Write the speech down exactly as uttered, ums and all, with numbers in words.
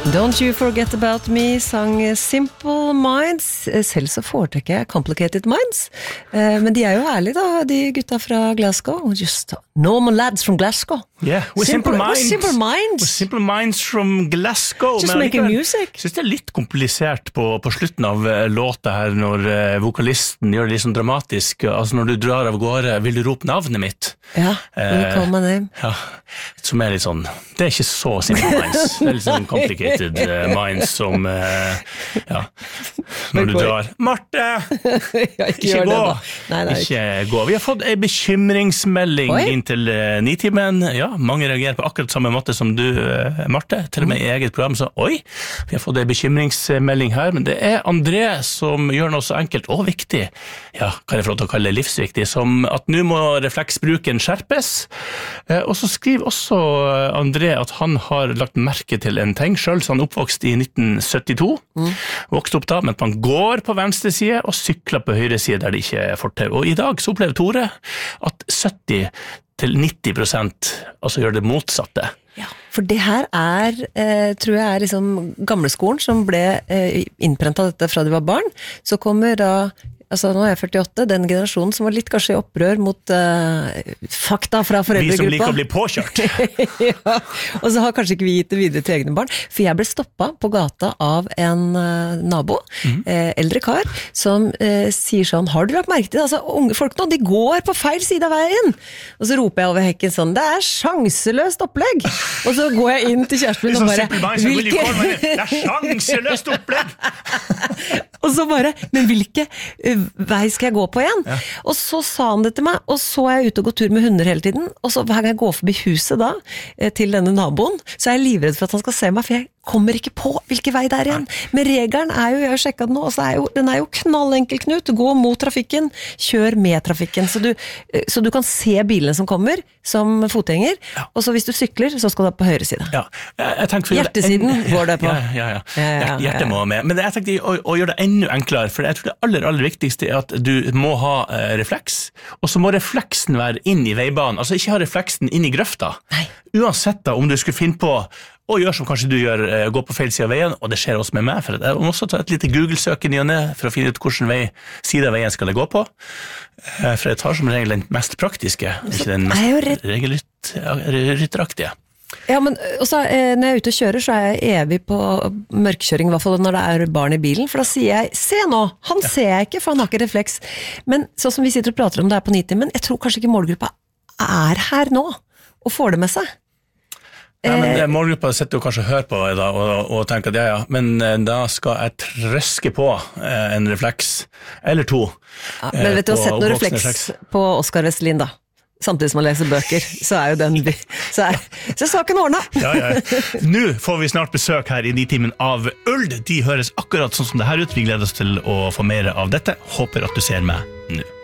Don't you forget about me, sang Simple Minds. Selv så foretrekker jeg Complicated Minds. Men de er jo ærlige da, de gutta fra Glasgow. Just normal lads from Glasgow. Yeah, we're simple, simple minds. Simple minds. We're simple minds from Glasgow. Just Men making music. Jeg synes det er litt komplisert på, på slutten av låta her, når uh, vokalisten gjør det litt sånn dramatisk. Altså når du drar av gårde, vil du rope navnet mitt? Ja, will you call my name? Ja, som er litt sånn, det er ikke så simple minds. Det er litt sånn complicated uh, minds som, uh, ja, når du drar. Marte! Ja, ikke ikke gå! Nei, nei, ikke gå. Vi har fått en bekymringsmelding Oi. inn til uh, Nitimen. Ja, mange reagerer på akkurat samme måte som du, uh, Marte. Til og med i eget program så, oi, vi har fått en bekymringsmelding her, men det er André som gjør noe så enkelt og viktig. Ja, kan jeg få lov til å kalle det livsviktig, som at nå må refleksbruken skjerpes. Uh, og så skriver også André at han har lagt merke til en ting selv, så han er oppvokst i nitten syttito, mm. vokste opp da, men man går på venstre side og sykler på høyre side der det ikke er fortau. Og i dag så opplever Tore at sytti til nitti prosent altså gjør det motsatte. Ja, for det her er, eh, tror jeg er liksom gamleskolen som ble eh, innprentet dette fra de var barn. Så kommer da, altså nå er jeg førtiåtte, den generasjonen som var litt kanskje i opprør mot uh, fakta fra foreldregruppa. Vi som liker å bli påkjørt. Ja, og så har kanskje ikke vi gitt det videre til egne barn. For jeg ble stoppet på gata av en uh, nabo, mm. eh, eldre kar, som eh, sier sånn, har du lagt merke til det? Altså, unge folk nå, de går på feil side av veien. Og så roper jeg over hekken sånn, det er sjanseløst opplegg. Og så går jeg inn til kjæresten min og bare, hvilke... Det er sjanseløst opplegg! Og så bare, men hvilke uh, vei skal jeg gå på igjen? Ja. Og så sa han det til meg, og så er jeg ute og går tur med hunder hele tiden, og så hver gang jeg går forbi huset da, til denne naboen, så er jeg livredd for at han skal se meg, for jeg kommer ikke på hvilke vei det er igjen. Men regelen er jo, jeg har sjekket den nå, og så er jo, den er jo knallenkel, Knut, gå mot trafikken, kjør med trafikken, så du, så du kan se bilene som kommer, som fotgjenger, ja. Og så hvis du sykler, så skal du på høyre side. Ja, jeg, jeg tenkte... Hjertesiden en, går det på. Ja, ja, ja. ja, ja, ja Hjertet må med. Men jeg tenkte å, å gjøre det enda enklere, for jeg tror det aller, aller viktigste er at du må ha uh, refleks, og så må refleksen være inn i veibanen, altså ikke ha refleksen inn i grøfta. Nei. Uansett da, om du skulle finne på og gjør som kanskje du gjør, gå på feil side av veien, og det skjer også med meg, for jeg må også ta et lite Google-søk i ny og ned for å finne ut hvilken vei, side av veien skal jeg gå på, for jeg tar som regel den mest praktiske, ikke den mest regelrytteraktige. Ja, men også, når jeg er ute og kjører, så er jeg evig på mørkkjøring, i hvert fall når det er barn i bilen, for da sier jeg, se nå, han ja. Ser jeg ikke, for han har ikke refleks. Men sånn som vi sitter og prater om det her på Nitimen, jeg tror kanskje ikke målgruppa er her nå, og får det med seg. Ja, men målgruppa sitter jo kanskje og hører på da, og, og tenker at ja, ja, men da skal jeg trøske på en refleks, eller to. Ja, men vet du, å sette noen refleks, refleks på Oskar Vestlin da, samtidig som man leser bøker, så er jo den, så er, så er saken ordnet. Ja, ja. Nå får vi snart besøk her i Nitimen av Øld. De høres akkurat sånn som det her ut. Vi gleder oss til å få mer av dette. Håper at du ser meg nå.